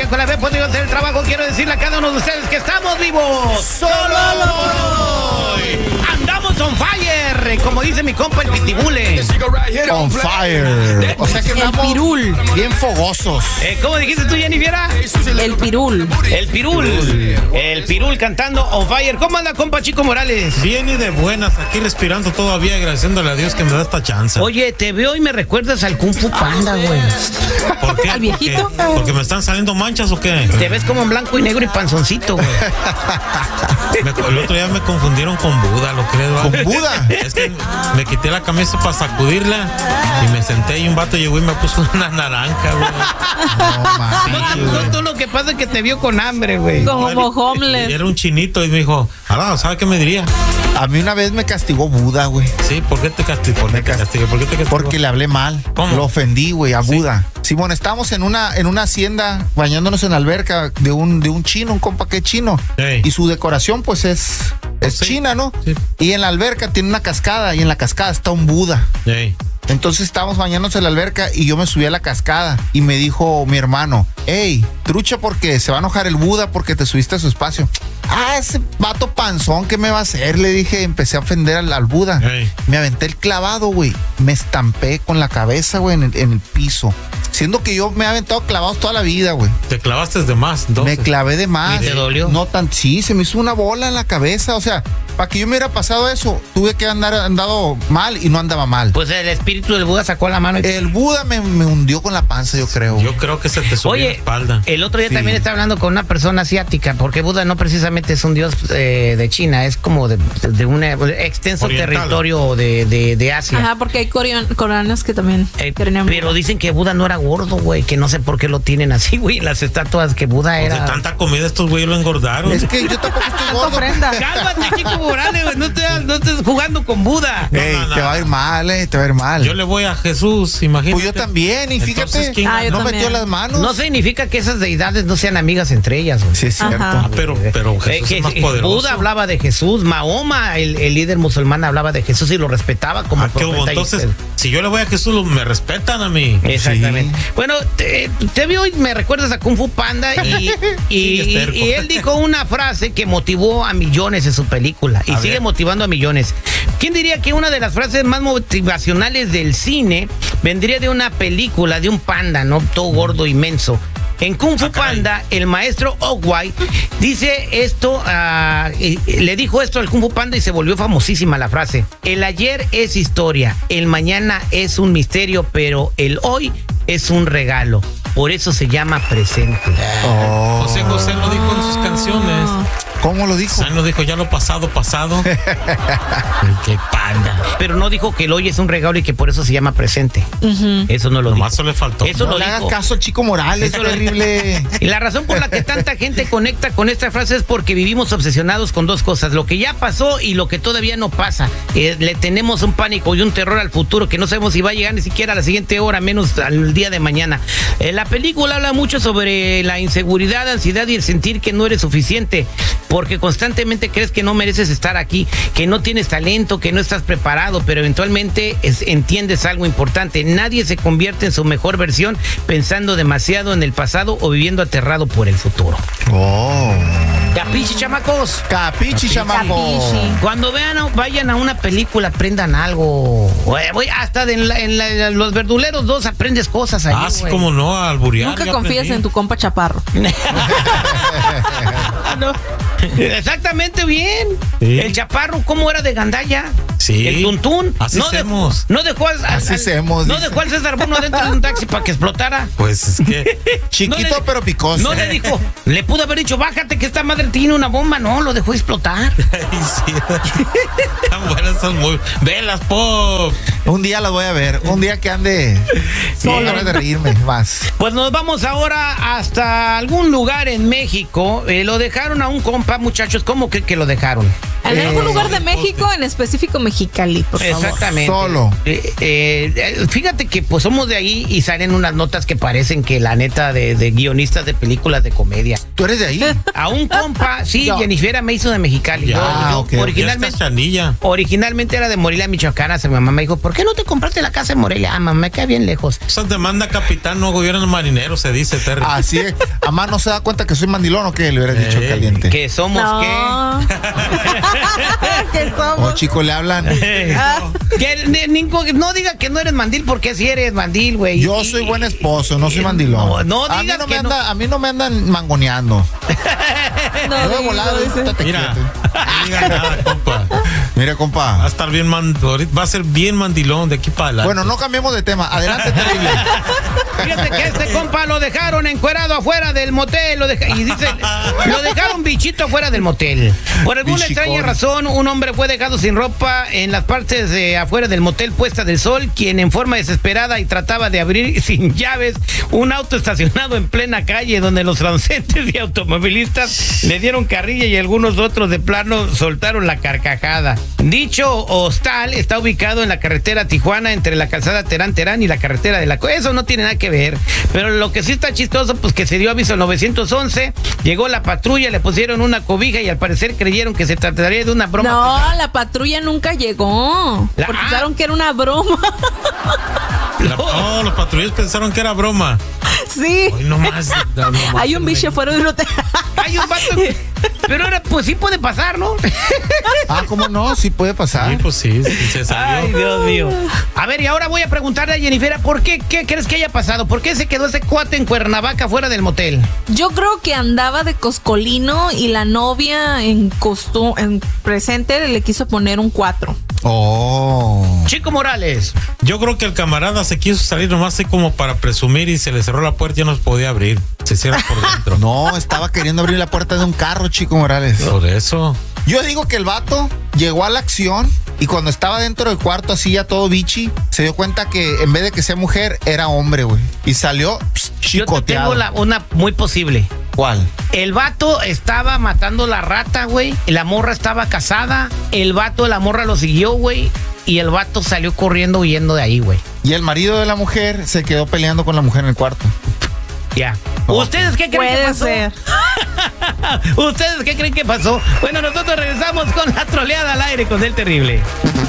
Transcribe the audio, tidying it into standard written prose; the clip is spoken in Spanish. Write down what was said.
con la fe podido hacer el trabajo. Quiero decirle a cada uno de ustedes que estamos vivos. ¡Solo por hoy! ¡Andamos on fire! Como dice mi compa el Pitibule. On fire. O sea que andamos pirul. bien fogosos. ¿Cómo dijiste tú, Jennifer? El pirul. El pirul. El pirul cantando on fire. ¿Cómo anda, compa Chico Morales? Bien y de buenas, aquí respirando todavía, agradeciéndole a Dios que me da esta chance. Oye, te veo y me recuerdas al Kung Fu Panda, güey. ¿Por qué? ¿Al viejito? ¿Porque me están saliendo manchas o qué? Te ves como en blanco y negro y panzoncito, güey. El otro día me confundieron con Buda, lo creo. ¿Con Buda? Es que me quité la camisa para sacudirla y me senté y un vato llegó y me puso una naranja, güey. No, Tú lo que pasa es que te vio con hambre, güey. Como homeless. Era un chinito y me dijo, ¿sabe qué me diría? A mí una vez me castigó Buda, güey. Sí, ¿por qué te castigó? ¿Por qué te castigó? Porque le hablé mal. ¿Cómo? Lo ofendí, güey, a Sí. Buda. Simón, estábamos en una hacienda bañándonos en la alberca de un chino, un compa que es chino. Ey. Y su decoración, pues, es Sí. china, ¿no? Sí. Y en la alberca tiene una cascada y en la cascada está un Buda. Ey. Entonces estábamos bañándonos en la alberca y yo me subí a la cascada y me dijo mi hermano, hey, trucha porque se va a enojar el Buda porque te subiste a su espacio. Ese vato panzón, ¿qué me va a hacer? Le dije, empecé a ofender al Buda. Hey. Me aventé el clavado, güey. Me estampé con la cabeza, güey, en el piso. Siendo que yo me he aventado clavados toda la vida, güey. Te clavaste de más, entonces. Me clavé de más. ¿Y te dolió? No tan, sí, se me hizo una bola en la cabeza. O sea, para que yo me hubiera pasado eso, tuve que andado mal y no andaba mal. Pues el espíritu del Buda sacó la mano y... El Buda me hundió con la panza, yo creo. Yo creo que se te subió la Oye, espalda. el otro día Sí. también estaba hablando con una persona asiática, porque Buda no precisamente es un dios de China, es como de un extenso Oriental. territorio de Asia. Ajá, porque hay coreanos que también creen Pero dicen que Buda no era gordo, güey, que no sé por qué lo tienen así, güey, las estatuas, que Buda De era... tanta comida estos güeyes lo engordaron. Es que yo tampoco estoy gordo. ofrenda. Cálmate, Chico Morales, güey, no estés jugando con Buda. Ey, No, no, te no. va a ir mal, te va a ir mal. Yo le voy a Jesús, imagínate. Pues yo también, y Entonces, fíjate, ¿quién Ah, yo no también. metió las manos. No significa que esas deidades no sean amigas entre ellas, güey. Sí, es cierto. Ajá. Ah, pero Jesús es más poderoso. Buda hablaba de Jesús, Mahoma, el líder musulmán, hablaba de Jesús y lo respetaba como Ah, qué hubo. profeta. Entonces, si yo le voy a Jesús, me respetan a mí. Exactamente. Sí. Bueno, te veo y me recuerdas a Kung Fu Panda y Sí, es terco. él dijo una frase que motivó a millones en su película y A sigue ver. motivando a millones. ¿Quién diría que una de las frases más motivacionales del cine vendría de una película de un panda, ¿no? Todo gordo, inmenso? En Kung Fu Ah, caray. Panda, el maestro Oogway dice esto, le dijo esto al Kung Fu Panda y se volvió famosísima la frase. El ayer es historia, el mañana es un misterio, pero el hoy es un regalo. Por eso se llama presente. Oh, José José lo dijo en sus canciones. ¿cómo lo dijo? Él nos dijo, ya lo pasado. Qué panda. Pero no dijo que el hoy es un regalo y que por eso se llama presente. Eso no lo Nomás dijo. eso le faltó. Eso No lo le hagas dijo. caso, Chico Morales, Eso lo- terrible. Y la razón por la que tanta gente conecta con esta frase es porque vivimos obsesionados con dos cosas, lo que ya pasó y lo que todavía no pasa. Le tenemos un pánico y un terror al futuro que no sabemos si va a llegar ni siquiera a la siguiente hora, menos al día de mañana. La película habla mucho sobre la inseguridad, ansiedad y el sentir que no eres suficiente, porque constantemente crees que no mereces estar aquí, que no tienes talento, que no estás preparado, pero eventualmente entiendes algo importante. Nadie se convierte en su mejor versión pensando demasiado en el pasado o viviendo aterrado por el futuro. Oh. ¿Capichi, chamacos? Capichi, chamaco. Capichi. Cuando vayan a una película, aprendan algo. Güey, hasta en Los Verduleros 2 aprendes cosas ahí. Así güey. como no, a alburear. Nunca yo confíes aprendí. en tu compa chaparro. No. Exactamente bien. Sí. El chaparro, ¿cómo era de gandalla? Sí. El tuntún. Así no hacemos. No dejó Así semos, no dice. dejó al César Bono dentro de un taxi para que explotara. Pues es que. Chiquito No le- pero picoso. No le dijo, le pudo haber dicho, bájate que esta madre tiene una bomba. No, lo dejó explotar. Ay, sí. Tan buenas son muy. Velas, pop. Un día las voy a ver. Un día que ande sin ganas de reírme más. Pues nos vamos ahora hasta algún lugar en México. Lo dejaron a un compa, muchachos. ¿Cómo que lo dejaron? En algún lugar de México, en específico Mexicali, por favor. Exactamente. Solo. Fíjate que pues somos de ahí y salen unas notas que parecen que la neta de guionistas de películas de comedia. ¿Tú eres de ahí? A un compa, sí, Yo. Jennifer me hizo de Mexicali. Ya, Yo ok. originalmente era de Morelia, Michoacán. Mi mamá me dijo, ¿por qué no te compraste la casa en Morelia? Ah, mamá, me queda bien lejos. Esa demanda capitán, no gobierno marinero, se dice, Terry. Así es. Amá, ¿no se da cuenta que soy mandilón o qué? Le hubieras dicho caliente. Que somos No. ¿Qué Oh, somos? chicos, le hablan. qué. Ah. No diga que no eres mandil, porque si eres mandil, güey. Yo soy buen esposo, no soy mandilón. No a mí digas no que me no. anda, a mí no me andan mangoneando. No, Yo de digo, volada, dice. estate Mira, quieto. no diga nada, compa. Mire, Va a compa. estar bien va a ser bien mandilón de aquí para adelante. Bueno, no cambiemos de tema. Adelante, terrible. Fíjate que este compa lo dejaron encuerado afuera del motel. Y dice, lo dejaron bichito afuera del motel. Por alguna Bichicón. extraña razón, un hombre fue dejado sin ropa en las partes de afuera del motel Puesta del Sol, quien en forma desesperada y trataba de abrir sin llaves un auto estacionado en plena calle, donde los transeúntes y automovilistas le dieron carrilla y algunos otros de plano soltaron la carcajada. Dicho hostal está ubicado en la carretera Tijuana, entre la calzada Terán y la carretera de la... Eso no tiene nada que ver, pero lo que sí está chistoso, pues que se dio aviso al 911, llegó la patrulla, le pusieron una cobija y al parecer creyeron que se trataría de una broma. No, la patrulla nunca llegó. Porque pensaron que era una broma. Los patrulleros pensaron que era broma. Sí. Hoy nomás, Hay un bicho fuera de un hotel. Hay un vato, pero ahora pues sí puede pasar, ¿no? Ah, ¿cómo no? Sí puede pasar. Sí, pues sí, se salió. Ay, Dios mío. A ver, y ahora voy a preguntarle a Jennifer, ¿por qué crees que haya pasado? ¿Por qué se quedó ese cuate en Cuernavaca fuera del motel? Yo creo que andaba de coscolino y la novia en presente le quiso poner un 4. Oh. Chico Morales. Yo creo que el camarada se quiso salir nomás así como para presumir y se le cerró la puerta y no se podía abrir. Se cierra por dentro. No, estaba queriendo abrir la puerta de un carro, Chico Morales. Por eso. Yo digo que el vato llegó a la acción y cuando estaba dentro del cuarto así ya todo bichi, se dio cuenta que en vez de que sea mujer, era hombre, güey. Y salió Yo te tengo chicoteado. una muy posible. ¿Cuál? El vato estaba matando la rata, güey. La morra estaba casada. El vato de la morra lo siguió, güey. Y el vato salió corriendo huyendo de ahí, güey. Y el marido de la mujer se quedó peleando con la mujer en el cuarto. Ya. Ok. ¿Ustedes qué creen que Puede pasó? ser. ¿Ustedes qué creen que pasó? Bueno, nosotros regresamos con la troleada al aire con el terrible.